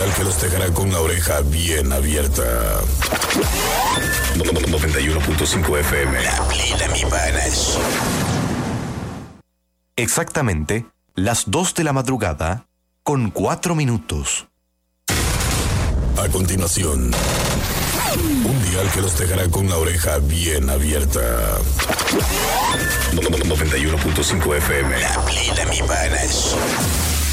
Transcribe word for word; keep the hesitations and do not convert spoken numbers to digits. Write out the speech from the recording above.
dial que los dejará con la oreja bien abierta. noventa y uno punto cinco F M. La plena, mi panas. Exactamente las dos de la madrugada con cuatro minutos. A continuación, un dial que los dejará con la oreja bien abierta. noventa y uno punto cinco F M. La plena, mi panas.